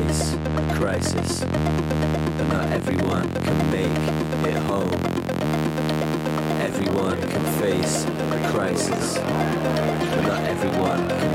face a crisis, and not everyone can make it home. Everyone can face a crisis, but not everyone can